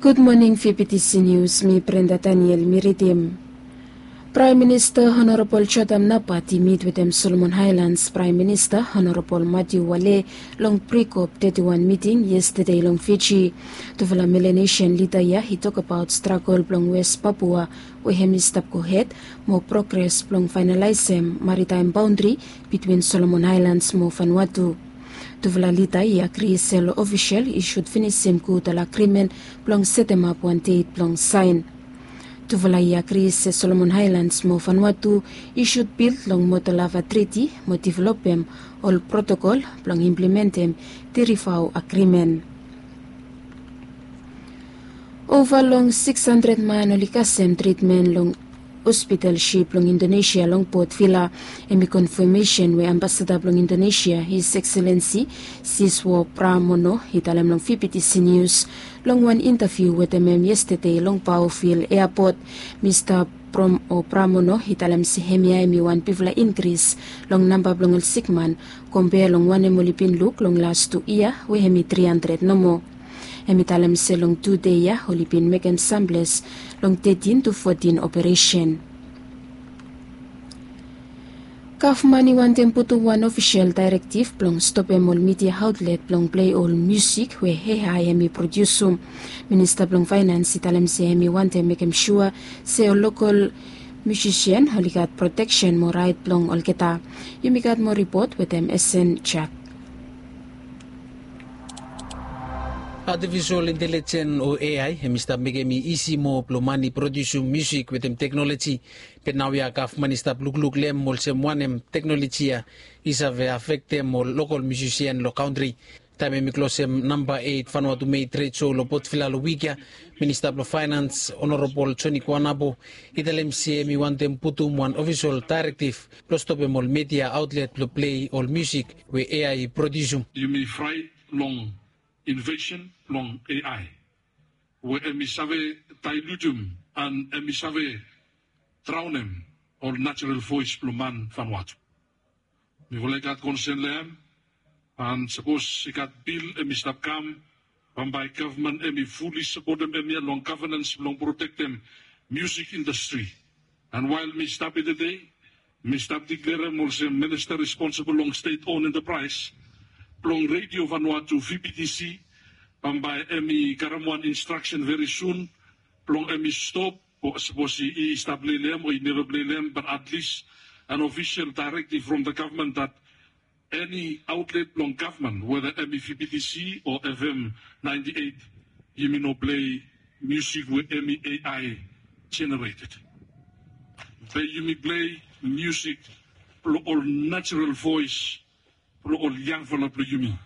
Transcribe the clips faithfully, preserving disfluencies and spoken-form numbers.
Good morning, V P T C News. Mi Brenda Daniel Miridim. Prime Minister Honorable Chodam Napati meet with them Solomon Highlands Prime Minister Honorable Matthew Wale long pre-COP thirty-one meeting yesterday long Fiji. To the Melanesian leader ya he talk about struggle long West Papua where he stop go head more progress long finalize them maritime boundary between Solomon Highlands mo Vanuatu. Tuvalalita i agree selo official issued finish sem good agreement plong set em up one date plong sign. Tuvala i agree se Solomon Highlands mo Vanuatu issued build long Motolava Treaty mo develop em all protocol plong implement em the rifau agreement. Over long six hundred man olikasem treatment long hospital ship long Indonesia long Port Vila emi confirmation we ambassador long Indonesia His Excellency Siswo Pramono hitalam long V P T C News long one interview with them yesterday long Paufield Airport. Mister Prom o Pramono hitalam si hemia emi one pivla increase long number long el sigman compare long one emolipin look long last two year we hemi three hundred no more. Emitalam se long two day ya holipin make ensembles long thirteen to fourteen operation. Kafmani one tempo to one official directive plong stop em all media outlet plong play all music we he ha emi produce. Minister plong finance italam se emi one tem make em sure se all local musician holikat protection mo right plong all kita. Yumikat mo report with them S N Jack. Artificial intelligence o A I hemista megemi isi mo plomani produce music with them technology penawia kaf manista lukluk lem mol semwanem technology isa ve affect mo local musician lo country time mi closem number eight Vanuatu May trade show lo Port-Vila lo wikia Minister of Finance Honorable Choni Kwanabo italem C M one tem putum one official directive plus stop mol media outlet lo play all music we A I produce you may fry long invasion long A I, where emisave dilutum and emisave traunem or natural voice pluman Vanuatu. Mi volekat concern lem, and suppose ikat bill emistab kam, and by government emi fully support them emi long governance long protect them music industry. And while mi stop it today, mi stop declare them also minister responsible long state owned enterprise. Plong Radio Vanuatu V P T C, pambay emi karamuan instruction very soon, plong emi stop, o suppose i-establish them or i-nireplay them, but at least an official directive from the government that any outlet plong government, whether emi V P T C or F M ninety-eight, you may not play music with emi A I generated. But you may play music or natural voice all young fella play you me.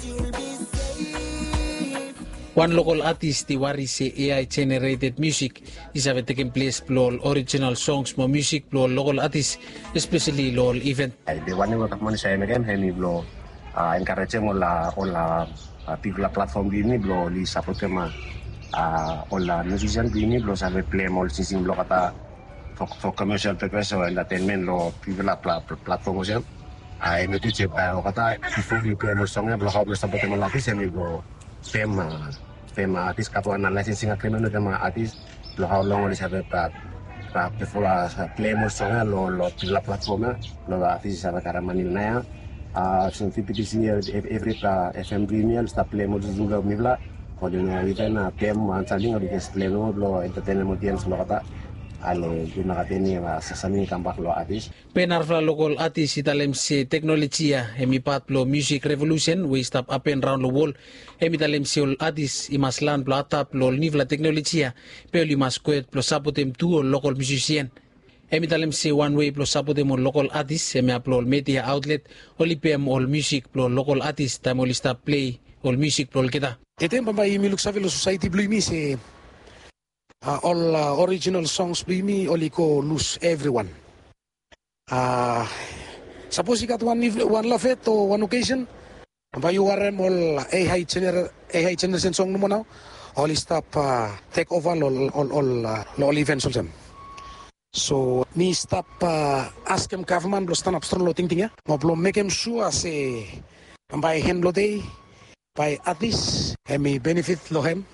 One local artist tiwari se A I generated music is have taken place plol original songs mo music plol local artists especially lol event. The one who come on say again hemi blo encourage mo la ola people platform bini blo li support ma ola musician bini blo save play mo sing blo kata for commercial purpose or entertainment lo people platform mo siya. Ay metu cepa kata before you play more song blo how blo support mo lapis hemi blo tema tema artis kato analysis sing agreement no tema artis lo how long oli sabe pa pa before play more song lo lo la platform lo artis sabe cara manilna ah sin V P T C every F M premium sta play more juga mibla kodi na event na tem man saling oli play mo lo entertainment audience lo kata ale ginakatini sa samin kampak lo artis penarfla local artist italem se teknologia hemi patlo music revolution we stop up and round the wall hemi talem se ol artist imaslan plo atap lo nivla teknologia peoli masquet plo sapotem tu local musician hemi talem se one way plo sapotem local artist hemi upload media outlet olipem all music plo local artist tamol stop play all music plo kita etem pambai miluk savelo society blue mi se Uh, all uh, original songs by me, only ko lose everyone. Uh, suppose you got one one lafet or one occasion, but you are all A I gener A I generation song no now, all stop uh, take over all all all uh, all events also. So me stop uh, ask him government lo stand up strong lo ting ting ya, mo lo make him sure say by hand lo day by artist, and me benefit lo him.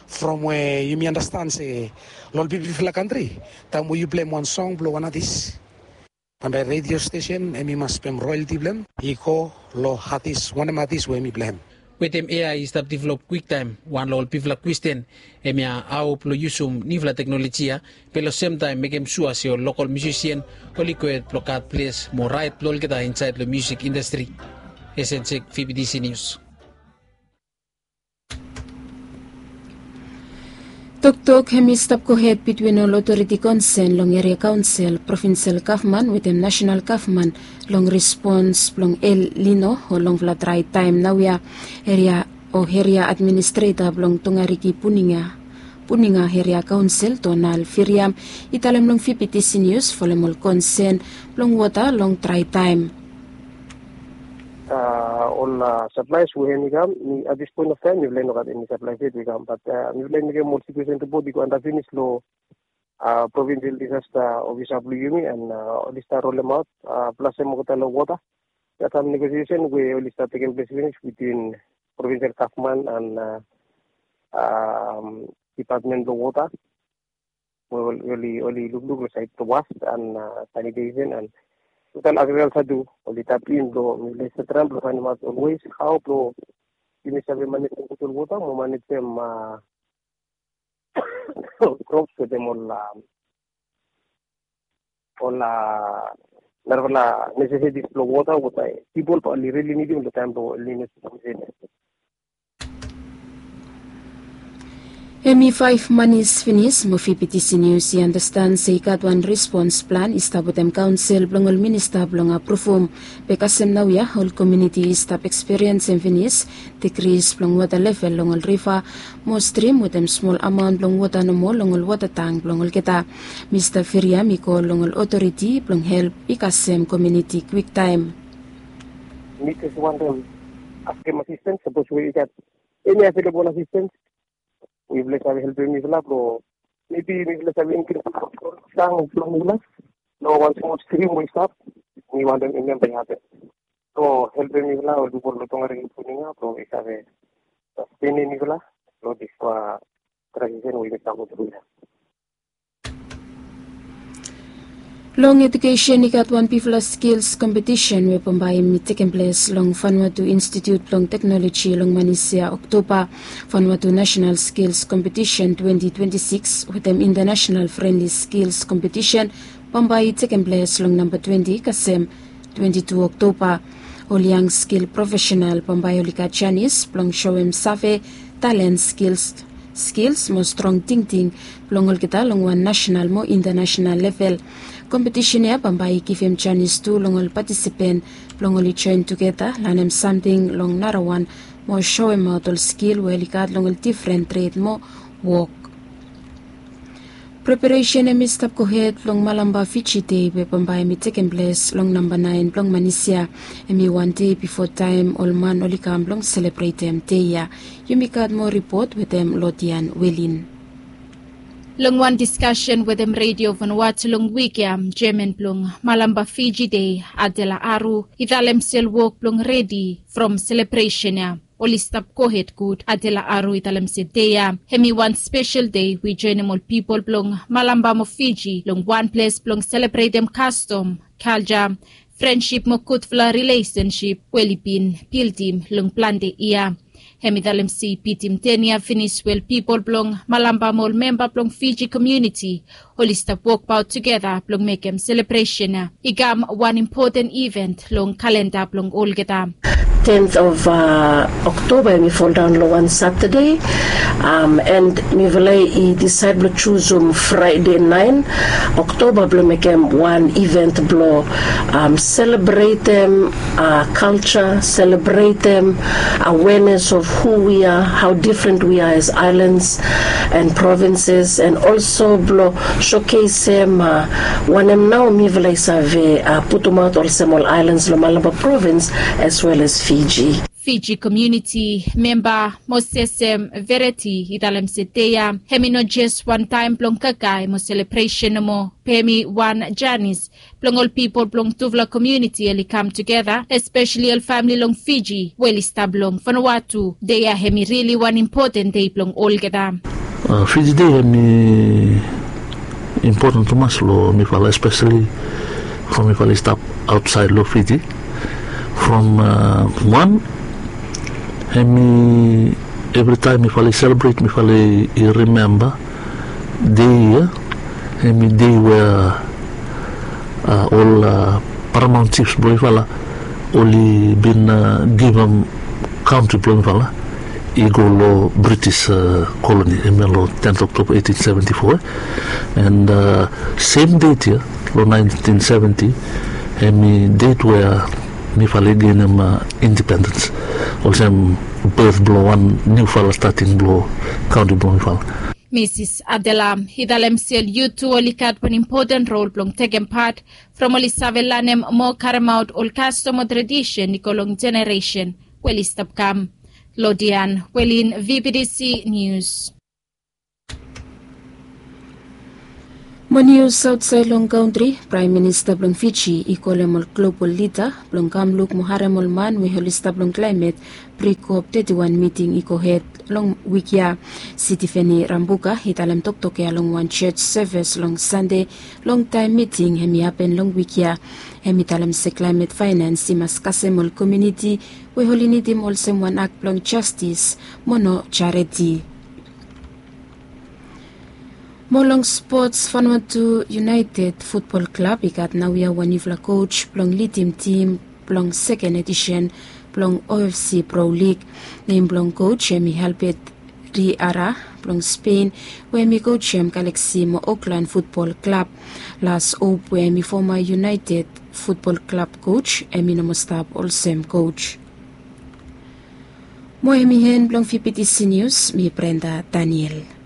from where you may understand say lol people feel country. Time you play one song blow one artist. And by radio station and you must pay royalty blem. Iko lo artist one artist where me blem. With them A I start develop quick time, one lol pivla question, emia au plo yusum nivla teknologia, pero same time make em sure se local musician, oli koet blokat place more right lol kita inside the music industry. S N C V B D C News. Tok-tok hemistap ko head between all authority concern long area council, provincial government with the national government long response long El Lino o long flat right time now ya area o area administrator long tungariki puninga puninga area council tonal firiam italem long V P T C news folemol concern long water long try time. Uh, all uh, supplies we have ni at this point of time we learn about any supplies we have but uh, we learn again more situation to body ko anda finish lo uh, provincial disaster office of Yumi and uh, this star roll out uh, plus mo ko talo water that some negotiation we will start taking place between provincial government and uh, um, department of water we will really only look look side to waste and uh, sanitation and total agriculture sadu oli tapin do mi sa tram lo kan mat always how pro ini sabe manit ko tul bota mo manit tem ma crops ko dem la ola narvala necessity flow water wota people pa really need the time to limit M E five money is finished, mo V P T C News, you understand, say kat one response plan, istabutem council, blongol minister, blong approve, bekasem na ya, whole community stop experience and finish, decrease blong water level, longol river, mo stream with them small amount, blong water no more, longol water tank, blongol kita, Mister Firia, miko, longol authority, blong help, ikasem community quick time. Need to want them, ask them assistance, suppose we get any available assistance. We will have help me bro. Maybe we will have increase sang long no one small stream we stop. We want them in them by happen. So help me or do for Lotonga puninga, bro. We have a sustain in Nicola. So this for transition we will come to Long education ikat one people skills competition we pambay mi taking place long Vanuatu Institute long technology long Manisia October Vanuatu National Skills Competition twenty twenty-six with them international friendly skills competition pambay taking place long number twenty Kasem twenty-two October all young skill professional pambay olika Chinese long show him save talent skills skills mo strong thinking plongol kita long one national mo international level competition ya pambai give him Chinese to longol participant longoli join together lanem something long narawan mo show him out all skill well ikat longol different trade mo work preparation em stop ko head long malamba fichi day we pambai mi taking place long number nine long Manisia emi one day before time all man olikam long celebrate them day ya you kat more report with them Lodian Welin. Long one discussion with them radio Vanuatu long weekend German plung Malamba Fiji Day Adela Aru idalem sel work plung ready from celebration ya olistap kohet good Adela Aru idalem sedeya hemi one special day we join all people plung Malamba mo Fiji long one place plung celebrate them custom culture friendship mo kutfla relationship welipin piltim long plante iya Hemidalem si pitim tenia finish well people blong Malamba mol member blong Fiji community holista walk out together blong make em celebration igam one important event long calendar blong olgeta tenth of uh, October we fall down low on Saturday um, and we will decide to choose um, Friday nine October blow make em one event blow um, celebrate them uh, culture celebrate them awareness of who we are, how different we are as islands and provinces, and also blow showcase them uh, one em now mi vile save uh, Putumat or Semol Islands lo Malamba province as well as Fiji. Fiji community member Mosesem Verity idalem seteya hemino just one time plong kakai mo celebration mo pemi one Janice plong all people plong Tuvla community eli come together especially all family long Fiji well establong Vanuatu they are hemi really one important day plong all geta Uh, Fiji Day mi important to mas lo mi fala, especially from mi fala stop outside lo Fiji. From uh, one, mi every time mi fala celebrate, mi fala remember day, uh, mi day where uh, all uh, paramount chiefs bro mi fala only been uh, given country bro mi fala. Igolo British uh, colony in the tenth of October eighteen seventy-four, and uh, same date here, nineteen seventy, and date where mi fala gain um, uh, independence. Also, birth blow one new fala starting blow county blow mi fala. Missus Adela hidalem siel yutu olikat an important role plong taken part from oli savelanem mo karamaut ol custom tradition nikolong generation weli stop kam. Lodian, Welin, V B D C News. Mo news outside Long Country, Prime Minister Blong Fiji, ikolem ol global leader, Blong Kamluk Muharrem ol man, we holista Blong climate, pre-COP thirty-one meeting iko head long wikya, City Feni Rambuka, hitalem toktoke along one church service long Sunday, long time meeting, hemi happen long wikya, hemi talem se climate finance, imas kasem ol community, we holinidim ol sem one act long justice, mono charity. Molong Sports Vanuatu United Football Club ikat nawia wanivla coach plong litim team plong second edition plong O F C Pro League name plong coach emi helpet ri ara plong Spain wemi coach em Galaxy mo Auckland Football Club las op wemi former United Football Club coach emi no stab all same coach mo emi hen plong V B D C News mi Brenda Daniel.